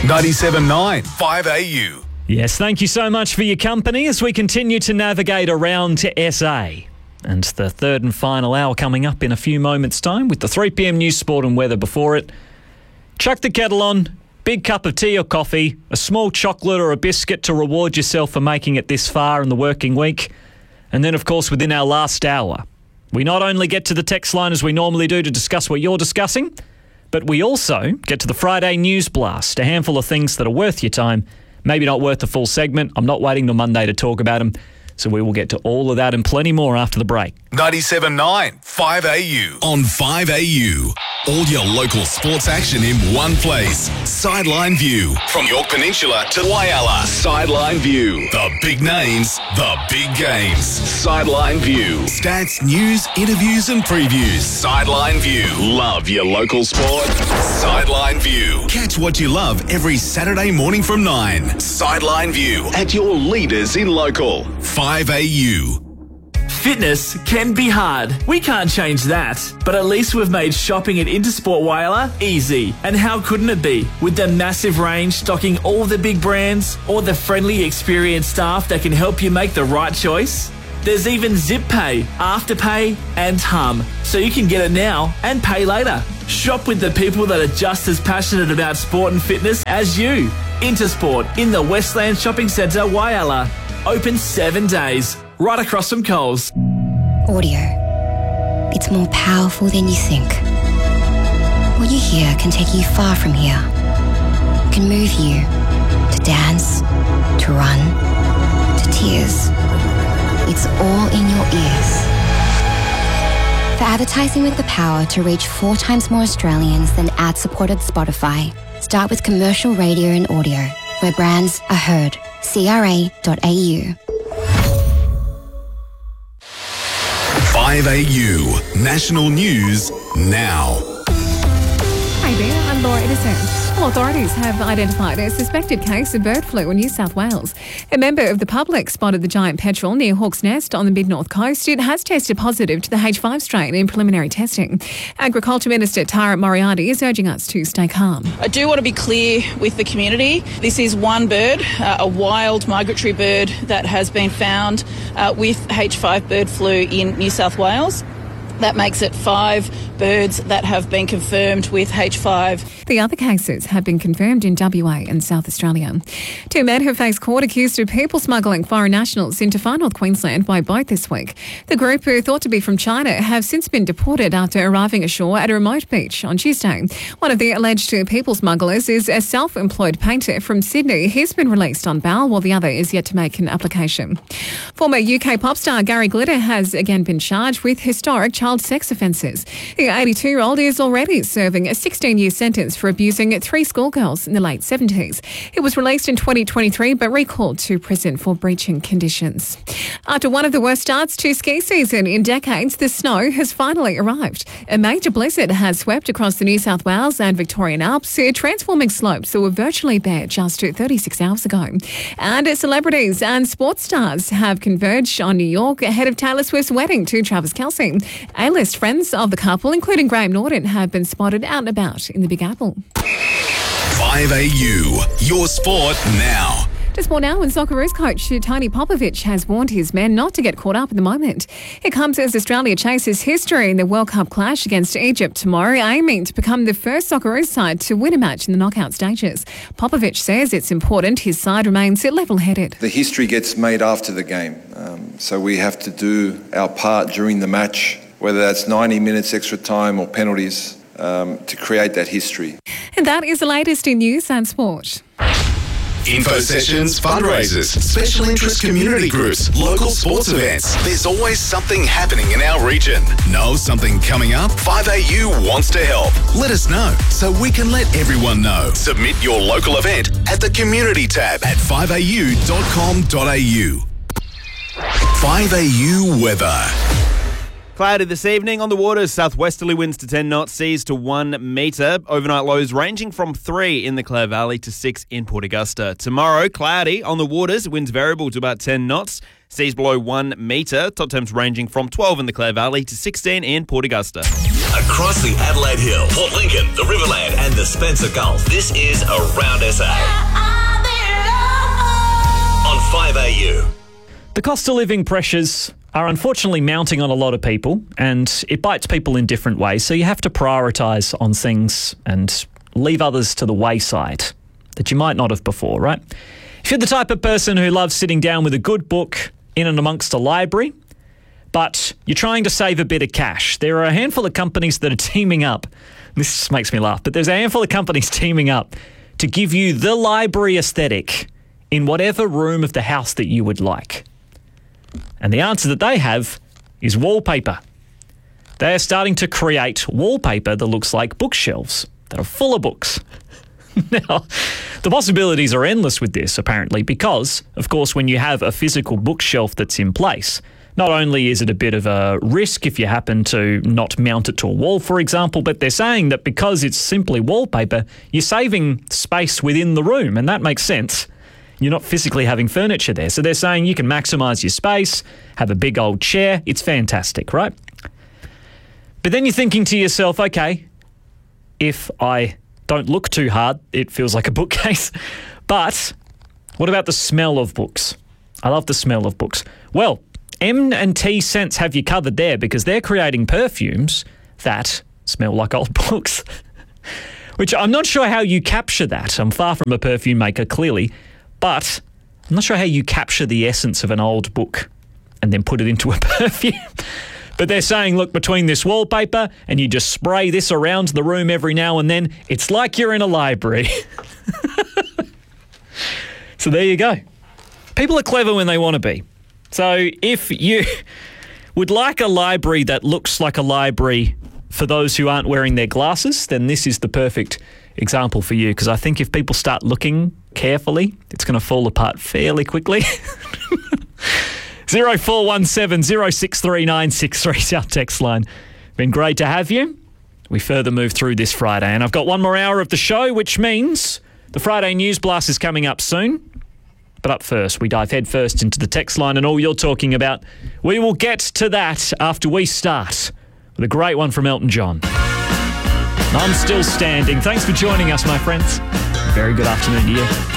97.9 5AU. Yes, thank you so much for your company as we continue to navigate around to SA. And the third and final hour coming up in a few moments' time with the 3 p.m. news, sport and weather before it. Chuck the kettle on, big cup of tea or coffee, a small chocolate or a biscuit to reward yourself for making it this far in the working week. And then, of course, within our last hour, we not only get to the text line as we normally do to discuss what you're discussing, but we also get to the Friday News Blast, a handful of things that are worth your time, maybe not worth the full segment. I'm not waiting till Monday to talk about them. So we will get to all of that and plenty more after the break. 97.9 5AU. On 5AU. All your local sports action in one place. Sideline View. From York Peninsula to Whyalla. Sideline View. The big names, the big games. Sideline View. Stats, news, interviews and previews. Sideline View. Love your local sport? Sideline View. Catch what you love every Saturday morning from 9. Sideline View. At your leaders in local. 5AU. Fitness can be hard. We can't change that. But at least we've made shopping at Intersport Whyalla easy. And how couldn't it be? With the massive range stocking all the big brands, or the friendly, experienced staff that can help you make the right choice. There's even Zip Pay, Afterpay and Hum, so you can get it now and pay later. Shop with the people that are just as passionate about sport and fitness as you. Intersport in the Westland Shopping Centre, Whyalla. Open 7 days, right across from Coles. Audio. It's more powerful than you think. What you hear can take you far from here. Can move you to dance, to run, to tears. It's all in your ears. For advertising with the power to reach 4 times more Australians than ad-supported Spotify, start with commercial radio and audio, where brands are heard. CRA.au. 5AU. National News now. Hi there, I'm Laura Edison. Well, authorities have identified a suspected case of bird flu in New South Wales. A member of the public spotted the giant petrel near Hawke's Nest on the mid-north coast. It has tested positive to the H5 strain in preliminary testing. Agriculture Minister Tara Moriarty is urging us to stay calm. I do want to be clear with the community. This is one bird, a wild migratory bird that has been found with H5 bird flu in New South Wales. That makes it 5 birds that have been confirmed with H5. The other cases have been confirmed in WA and South Australia. 2 men have faced court accused of people smuggling foreign nationals into far north Queensland by boat this week. The group, who thought to be from China, have since been deported after arriving ashore at a remote beach on Tuesday. One of the alleged people smugglers is a self-employed painter from Sydney. He's been released on bail, while the other is yet to make an application. Former UK pop star Gary Glitter has again been charged with historic child sex offences. The 82-year-old is already serving a 16-year sentence for abusing 3 schoolgirls in the late 70s. He was released in 2023 but recalled to prison for breaching conditions. After one of the worst starts to ski season in decades, the snow has finally arrived. A major blizzard has swept across the New South Wales and Victorian Alps, transforming slopes that were virtually bare just 36 hours ago. And celebrities and sports stars have converged on New York ahead of Taylor Swift's wedding to Travis Kelce. A-list friends of the couple, including Graham Norton, have been spotted out and about in the Big Apple. 5AU. Your sport now. To sport now, and Socceroos coach Tony Popovic has warned his men not to get caught up in the moment. It comes as Australia chases history in the World Cup clash against Egypt tomorrow, aiming to become the first Socceroos side to win a match in the knockout stages. Popovic says it's important his side remains level-headed. The history gets made after the game, so we have to do our part during the match, whether that's 90 minutes extra time or penalties, to create that history. And that is the latest in news and sport. Info sessions, fundraisers, special interest community groups, local sports events. There's always something happening in our region. Know something coming up? 5AU wants to help. Let us know so we can let everyone know. Submit your local event at the community tab at 5au.com.au. 5AU weather. Cloudy this evening on the waters. Southwesterly winds to 10 knots, seas to 1 metre. Overnight lows ranging from 3 in the Clare Valley to 6 in Port Augusta. Tomorrow, cloudy on the waters. Winds variable to about 10 knots. Seas below 1 metre. Top temps ranging from 12 in the Clare Valley to 16 in Port Augusta. Across the Adelaide Hill, Port Lincoln, the Riverland and the Spencer Gulf. This is Around SA. On 5AU. The cost of living pressures are unfortunately mounting on a lot of people, and it bites people in different ways, so you have to prioritise on things and leave others to the wayside that you might not have before, right? If you're the type of person who loves sitting down with a good book in and amongst a library, but you're trying to save a bit of cash, there are a handful of companies that are teaming up. This just makes me laugh, but there's a handful of companies teaming up to give you the library aesthetic in whatever room of the house that you would like. And the answer that they have is wallpaper. They are starting to create wallpaper that looks like bookshelves that are full of books. Now, the possibilities are endless with this, apparently, because, of course, when you have a physical bookshelf that's in place, not only is it a bit of a risk if you happen to not mount it to a wall, for example, but they're saying that because it's simply wallpaper, you're saving space within the room, and that makes sense. You're not physically having furniture there. So they're saying you can maximise your space, have a big old chair. It's fantastic, right? But then you're thinking to yourself, okay, if I don't look too hard, it feels like a bookcase. But what about the smell of books? I love the smell of books. Well, M&T Scents have you covered there because they're creating perfumes that smell like old books, which I'm not sure how you capture that. I'm far from a perfume maker, clearly. But I'm not sure how you capture the essence of an old book and then put it into a perfume. But they're saying, look, between this wallpaper and you just spray this around the room every now and then, it's like you're in a library. So there you go. People are clever when they want to be. So if you would like a library that looks like a library for those who aren't wearing their glasses, then this is the perfect example for you, because I think if people start looking carefully, it's going to fall apart fairly quickly. 0417 063963 is our text line. Been great to have you. We further move through this Friday, and I've got one more hour of the show, which means the Friday News Blast is coming up soon. But up first, we dive headfirst into the text line and all you're talking about. We will get to that after we start with a great one from Elton John. I'm still standing. Thanks for joining us, my friends. Very good afternoon to you.